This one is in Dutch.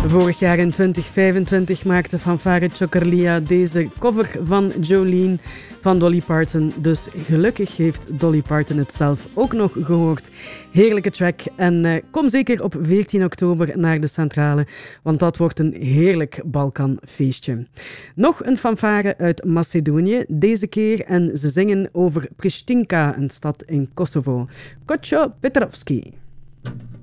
Vorig jaar in 2025 maakte Fanfare Ciocărlia deze cover van Jolene van Dolly Parton. Dus gelukkig heeft Dolly Parton het zelf ook nog gehoord. Heerlijke track. En kom zeker op 14 oktober naar de Centrale, want dat wordt een heerlijk Balkanfeestje. Nog een fanfare uit Macedonië, deze keer. En ze zingen over Pristinka, een stad in Kosovo. Kocho Petrovski.